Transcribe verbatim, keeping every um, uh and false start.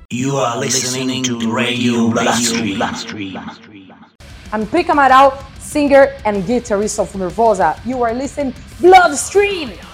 You are listening to Radio Bloodstream. I'm Pica Amaral, singer and guitarist of Nervosa. You are listening Bloodstream.